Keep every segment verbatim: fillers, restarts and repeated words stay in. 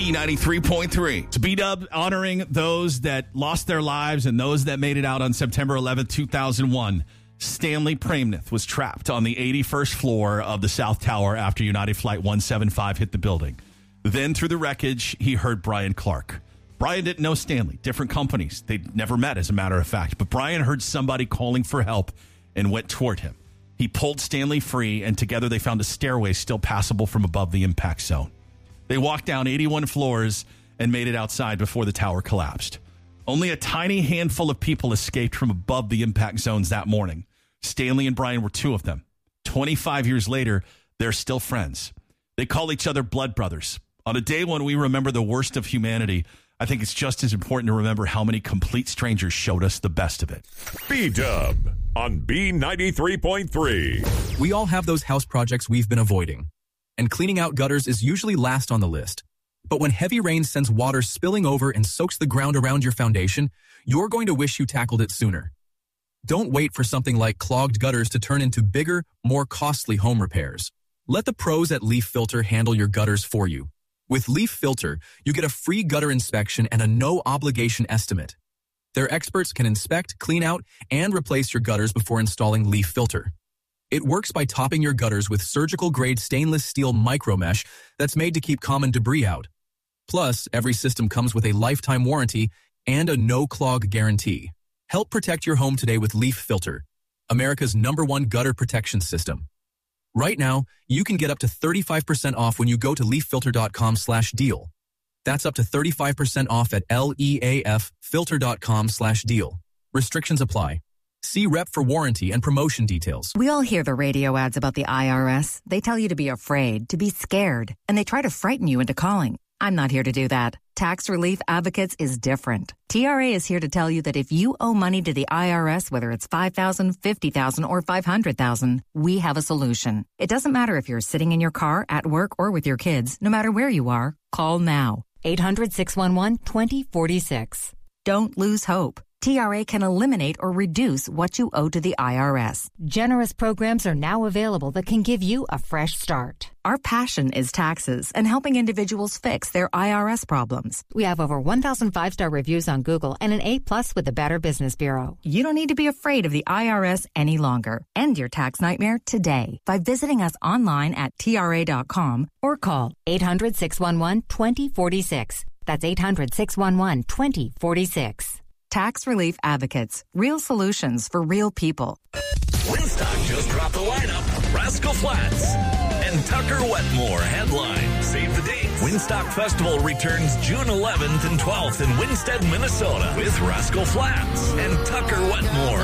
B ninety-three point three. It's B-Dub honoring those that lost their lives and those that made it out on September eleventh, two thousand one. Stanley Pramnith was trapped on the eighty-first floor of the South Tower after United Flight one seventy-five hit the building. Then through the wreckage, he heard Brian Clark. Brian didn't know Stanley, different companies. They'd never met, as a matter of fact. But Brian heard somebody calling for help and went toward him. He pulled Stanley free, and together they found a stairway still passable from above the impact zone. They walked down eighty-one floors and made it outside before the tower collapsed. Only a tiny handful of people escaped from above the impact zones that morning. Stanley and Brian were two of them. twenty-five years later, they're still friends. They call each other blood brothers. On a day when we remember the worst of humanity, I think it's just as important to remember how many complete strangers showed us the best of it. B-Dub on B ninety-three point three. We all have those house projects we've been avoiding, and cleaning out gutters is usually last on the list. But when heavy rain sends water spilling over and soaks the ground around your foundation, you're going to wish you tackled it sooner. Don't wait for something like clogged gutters to turn into bigger, more costly home repairs. Let the pros at Leaf Filter handle your gutters for you. With Leaf Filter, you get a free gutter inspection and a no-obligation estimate. Their experts can inspect, clean out, and replace your gutters before installing Leaf Filter. It works by topping your gutters with surgical-grade stainless steel micromesh that's made to keep common debris out. Plus, every system comes with a lifetime warranty and a no-clog guarantee. Help protect your home today with Leaf Filter, America's number one gutter protection system. Right now, you can get up to thirty-five percent off when you go to leaffilter.com slash deal. That's up to thirty-five percent off at L-E-A-F filter.com slash deal. Restrictions apply. See Rep for warranty and promotion details. We all hear the radio ads about the I R S. They tell you to be afraid, to be scared, and they try to frighten you into calling. I'm not here to do that. Tax Relief Advocates is different. T R A is here to tell you that if you owe money to the I R S, whether it's five thousand dollars, fifty thousand dollars, or five hundred thousand dollars, we have a solution. It doesn't matter if you're sitting in your car, at work, or with your kids. No matter where you are, call now. eight hundred, six one one, two zero four six. Don't lose hope. T R A can eliminate or reduce what you owe to the I R S. Generous programs are now available that can give you a fresh start. Our passion is taxes and helping individuals fix their I R S problems. We have over one thousand five-star reviews on Google and an A plus with the Better Business Bureau. You don't need to be afraid of the I R S any longer. End your tax nightmare today by visiting us online at T R A dot com or call eight hundred, six one one, two zero four six. That's eight hundred, six one one, two zero four six. Tax Relief Advocates. Real solutions for real people. Winstock just dropped the lineup. Rascal Flatts and Tucker Wetmore headline. Save the date. Winstock Festival returns June eleventh and twelfth in Winstead, Minnesota with Rascal Flatts and Tucker Wetmore.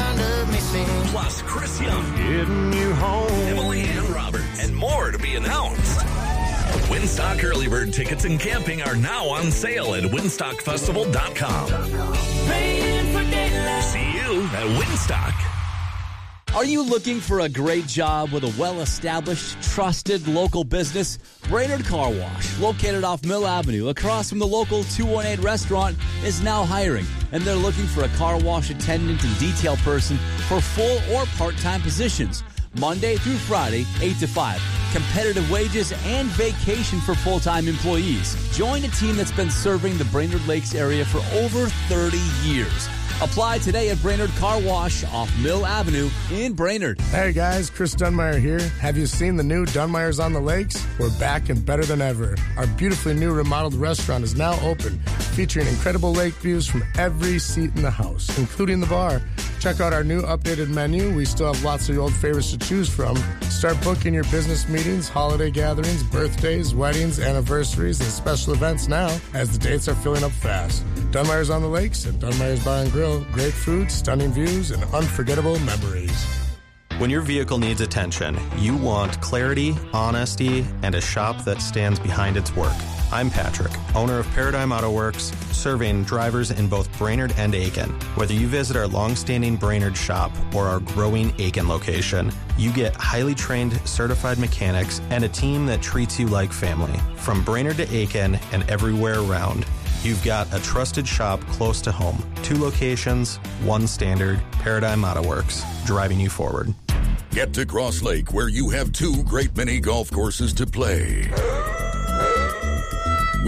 Plus Chris Young, Getting you home. Emily Ann Roberts, and more to be announced. Winstock early bird tickets and camping are now on sale at winstock festival dot com. See you at Winstock. Are you looking for a great job with a well-established, trusted local business? Brainerd Car Wash, located off Mill Avenue, across from the local two one eight restaurant, is now hiring, and they're looking for a car wash attendant and detail person for full or part-time positions. Monday through Friday, eight to five. Competitive wages and vacation for full-time employees. Join a team that's been serving the Brainerd Lakes area for over thirty years. Apply today at Brainerd Car Wash off Mill Avenue in Brainerd. Hey guys, Chris Dunmeyer here. Have you seen the new Dunmeyer's on the Lakes? We're back and better than ever. Our beautifully new remodeled restaurant is now open, featuring incredible lake views from every seat in the house, including the bar. Check out our new updated menu. We still have lots of your old favorites to choose from. Start booking your business meetings, holiday gatherings, birthdays, weddings, anniversaries, and special events now, as the dates are filling up fast. Dunmeyer's on the Lakes and Dunmeyer's Bar and Grill. Great food, stunning views, and unforgettable memories. When your vehicle needs attention, you want clarity, honesty, and a shop that stands behind its work. I'm Patrick, owner of Paradigm Auto Works, serving drivers in both Brainerd and Aiken. Whether you visit our long-standing Brainerd shop or our growing Aiken location, you get highly trained, certified mechanics and a team that treats you like family. From Brainerd to Aiken and everywhere around, you've got a trusted shop close to home. Two locations, one standard, Paradigm Auto Works, driving you forward. Get to Cross Lake, where you have two great mini golf courses to play.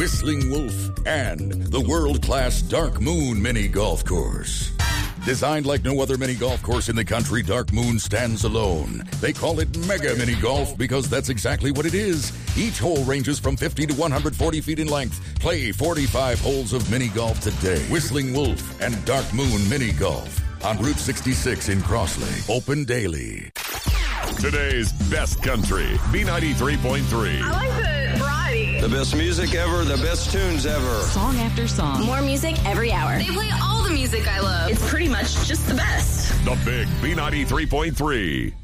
Whistling Wolf, and the world-class Dark Moon Mini Golf Course. Designed like no other mini golf course in the country, Dark Moon stands alone. They call it Mega Mini Golf because that's exactly what it is. Each hole ranges from fifty to one hundred forty feet in length. Play forty-five holes of mini golf today. Whistling Wolf and Dark Moon Mini Golf on Route sixty-six in Crossley. Open daily. Today's best country, B ninety-three point three. I like the variety. The best music ever, the best tunes ever. Song after song. More music every hour. They play all the music I love. It's pretty much just the best. The big B ninety-three point three.